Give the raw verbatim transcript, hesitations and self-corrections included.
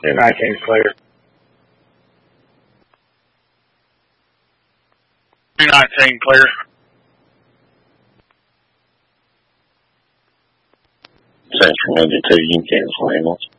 two nineteen clear. two nineteen clear. Central Ninja two, you can cancel ambulance.